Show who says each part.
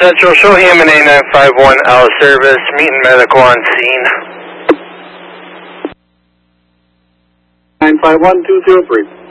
Speaker 1: Central, show Hammond A951 out of service, meeting medical on scene.
Speaker 2: 951-203.